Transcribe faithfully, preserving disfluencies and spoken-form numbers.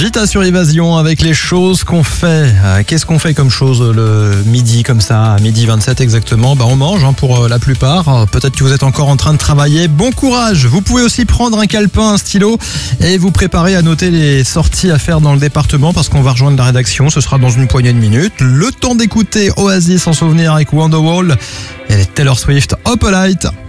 Vita sur Évasion avec les choses qu'on fait. Euh, Qu'est-ce qu'on fait comme chose le midi comme ça, à midi vingt-sept exactement? Bah on mange hein, pour euh, la plupart. Euh, Peut-être que vous êtes encore en train de travailler. Bon courage. Vous pouvez aussi prendre un calepin, un stylo et vous préparer à noter les sorties à faire dans le département parce qu'on va rejoindre la rédaction. Ce sera dans une poignée de minutes. Le temps d'écouter Oasis en souvenir avec Wonderwall et Taylor Swift, Opalite.